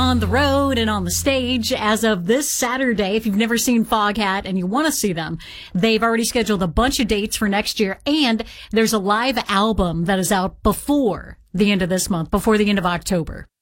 on the road and on the stage as of this Saturday. If you've never seen Foghat and you want to see them, they've already scheduled a bunch of dates for next year. And there's a live album that is out before the end of this month, before the end of October.